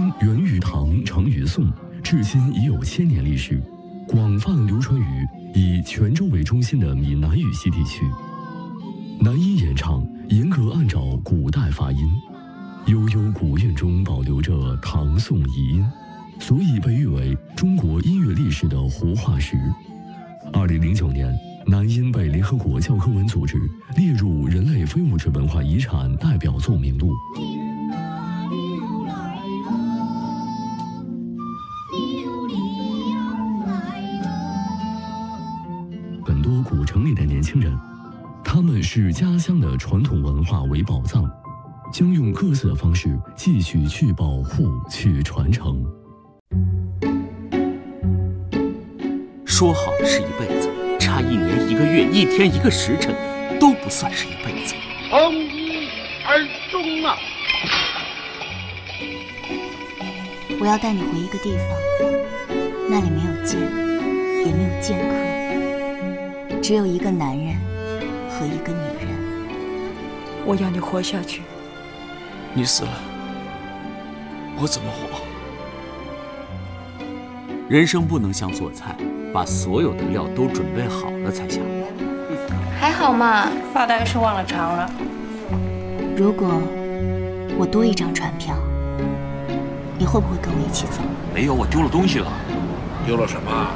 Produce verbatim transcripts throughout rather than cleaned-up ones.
音源于唐，成于宋，至今已有千年历史，广泛流传于以泉州为中心的闽南语系地区。南音演唱严格按照古代发音，悠悠古韵中保留着唐宋遗音，所以被誉为中国音乐历史的活化石。二零零九年，南音被联合国教科文组织列入人类非物质文化遗产代表作名录。很多古城里的年轻人，他们视家乡的传统文化为宝藏，将用各自的方式继续去保护、去传承。 说好是一辈子，差一年、一个月、一天、一个时辰，都不算是一辈子。 从一而终啊！ 我要带你回一个地方，那里没有剑，也没有剑客，只有一个男人和一个女人。 我要你活下去。 你死了，我怎么活？人生不能像做菜，把所有的料都准备好了才下锅。 还好嘛，发大概是忘了尝了。 如果我多一张船票，你会不会跟我一起走？ 没有，我丢了东西了。 丢了什么？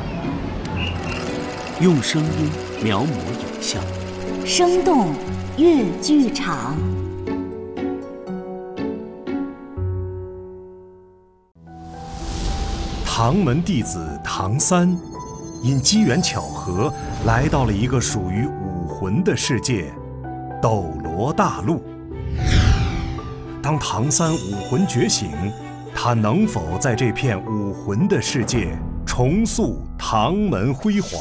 用声音描摹影像， 生动粤剧场。 唐门弟子唐三，因机缘巧合来到了一个属于武魂的世界——斗罗大陆。当唐三武魂觉醒，他能否在这片武魂的世界重塑唐门辉煌？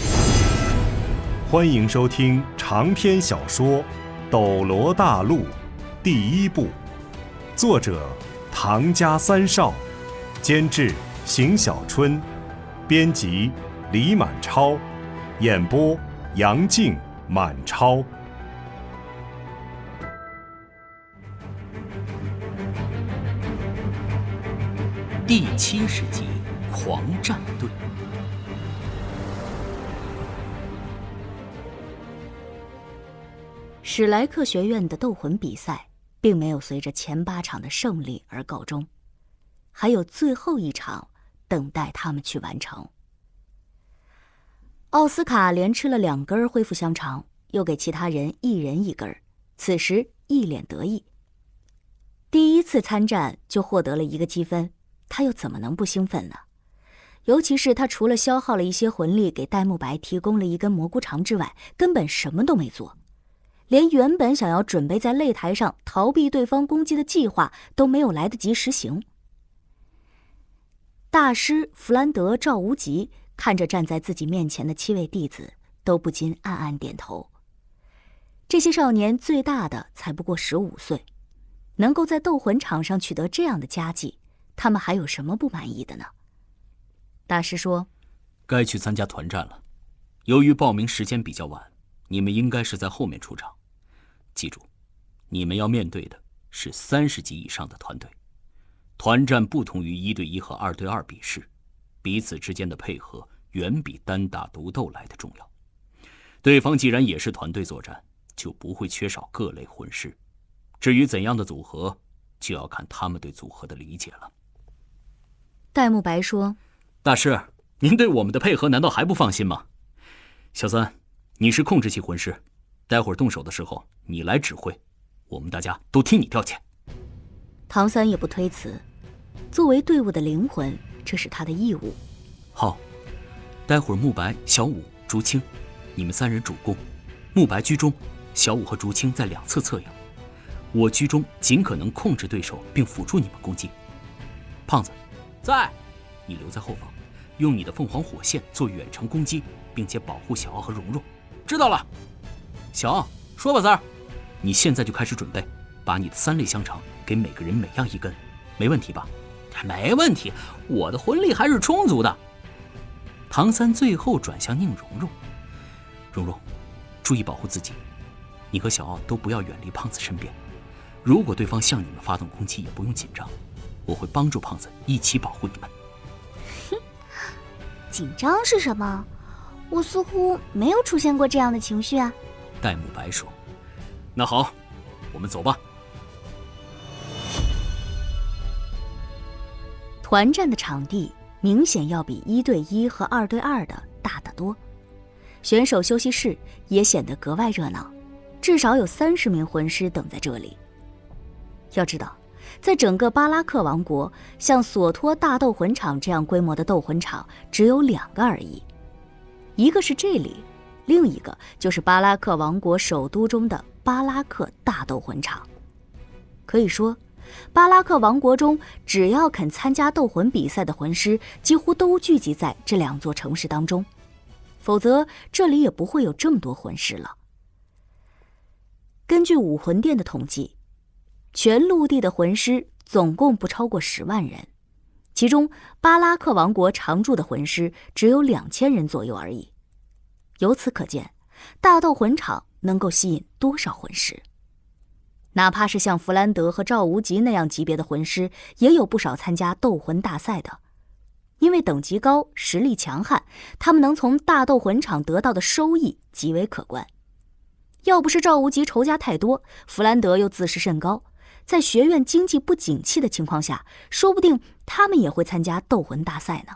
欢迎收听长篇小说《斗罗大陆》第一部，作者唐家三少，监制邢小春，编辑李满超，演播杨静、满超。 第七十集，狂战队。 史莱克学院的斗魂比赛并没有随着前八场的胜利而告终，还有最后一场等待他们去完成。奥斯卡连吃了两根恢复香肠，又给其他人一人一根，此时一脸得意。第一次参战就获得了一个积分，他又怎么能不兴奋呢？尤其是他除了消耗了一些魂力给戴沐白提供了一根蘑菇肠之外，根本什么都没做，连原本想要准备在擂台上逃避对方攻击的计划都没有来得及实行。大师弗兰德、赵无极看着站在自己面前的七位弟子，都不禁暗暗点头。这些少年最大的才不过十五岁，能够在斗魂场上取得这样的佳绩，他们还有什么不满意的呢？大师说：“ 该去参加团战了。由于报名时间比较晚，你们应该是在后面出场。记住，你们要面对的是三十级以上的团队。团战不同于一对一和二对二比试，彼此之间的配合远比单打独斗来的重要。对方既然也是团队作战，就不会缺少各类魂师。至于怎样的组合，就要看他们对组合的理解了。” 戴沐白说：“ 大师，您对我们的配合难道还不放心吗？小三，你是控制系魂师，待会儿动手的时候你来指挥，我们大家都听你调遣。” 唐三也不推辞，作为队伍的灵魂，这是他的义务。 好，待会儿沐白、小舞、竹青，你们三人主攻，沐白居中，小舞和竹青在两侧侧应，我居中，尽可能控制对手并辅助你们攻击。胖子，在，你留在后方，用你的凤凰火线做远程攻击，并且保护小奥和蓉蓉。知道了。小奥，说吧，三儿，你现在就开始准备，把你的三类香肠给每个人每样一根，没问题吧？没问题，我的魂力还是充足的。唐三最后转向宁荣荣，蓉蓉，注意保护自己，你和小奥都不要远离胖子身边。如果对方向你们发动攻击，也不用紧张， 我会帮助胖子一起保护你们。 哼，紧张是什么？我似乎没有出现过这样的情绪啊。 戴沐白说：“那好，我们走吧。” 团战的场地明显要比一对一和二对二的大得多，选手休息室也显得格外热闹，至少有三十名魂师等在这里。要知道，在整个巴拉克王国，像索托大斗魂场这样规模的斗魂场只有两个而已，一个是这里，另一个就是巴拉克王国首都中的巴拉克大斗魂场。可以说，巴拉克王国中只要肯参加斗魂比赛的魂师几乎都聚集在这两座城市当中，否则这里也不会有这么多魂师了。根据武魂殿的统计，全陆地的魂师总共不超过十万人，其中巴拉克王国常驻的魂师只有两千人左右而已。由此可见，大斗魂场能够吸引多少魂师。哪怕是像弗兰德和赵无极那样级别的魂师，也有不少参加斗魂大赛的。因为等级高，实力强悍，他们能从大斗魂场得到的收益极为可观。要不是赵无极仇家太多，弗兰德又自视甚高，在学院经济不景气的情况下，说不定他们也会参加斗魂大赛呢。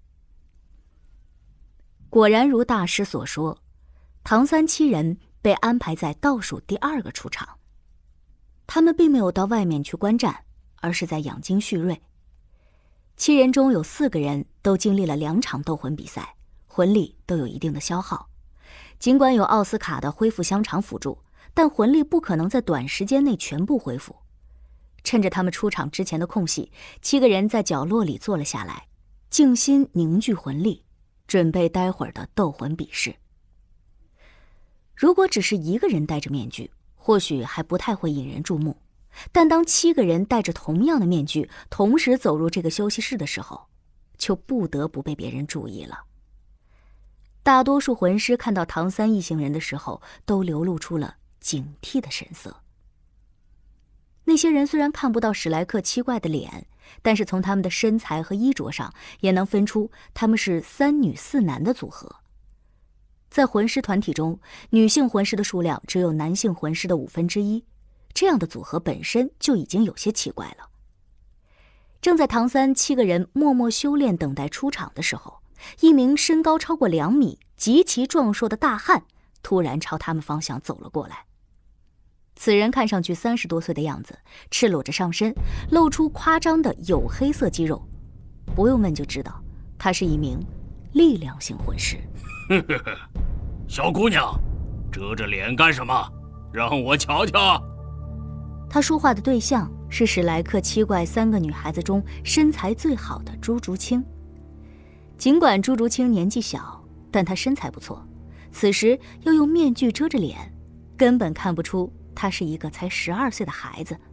果然如大师所说，唐三七人被安排在倒数第二个出场。他们并没有到外面去观战，而是在养精蓄锐。七人中有四个人都经历了两场斗魂比赛，魂力都有一定的消耗。尽管有奥斯卡的恢复香肠辅助，但魂力不可能在短时间内全部恢复。趁着他们出场之前的空隙，七个人在角落里坐了下来，静心凝聚魂力，准备待会儿的斗魂比试。如果只是一个人戴着面具，或许还不太会引人注目，但当七个人戴着同样的面具同时走入这个休息室的时候，就不得不被别人注意了。大多数魂师看到唐三一行人的时候，都流露出了警惕的神色。那些人虽然看不到史莱克七怪的脸，但是从他们的身材和衣着上也能分出他们是三女四男的组合。在魂师团体中，女性魂师的数量只有男性魂师的五分之一，这样的组合本身就已经有些奇怪了。正在唐三七个人默默修炼等待出场的时候，一名身高超过两米、极其壮硕的大汉突然朝他们方向走了过来。此人看上去三十多岁的样子，赤裸着上身，露出夸张的黝黑色肌肉，不用问就知道，他是一名力量型魂师。 小姑娘，遮着脸干什么？让我瞧瞧。 他说话的对象是史莱克七怪三个女孩子中身材最好的朱竹清。尽管朱竹清年纪小，但她身材不错，此时又用面具遮着脸，根本看不出她是一个才十二岁的孩子。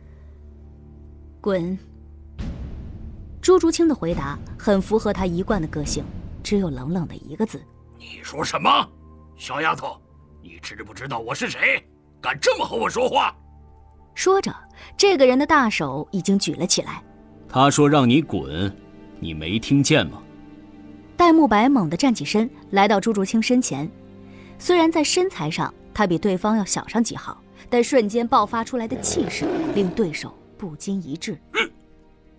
滚！朱竹清的回答很符合她一贯的个性，只有冷冷的一个字。 你说什么？小丫头，你知不知道我是谁？敢这么和我说话？ 说着，这个人的大手已经举了起来。 他说让你滚，你没听见吗？ 戴沐白猛地站起身，来到朱竹清身前。虽然在身材上他比对方要小上几号，但瞬间爆发出来的气势令对手不禁一滞。 嗯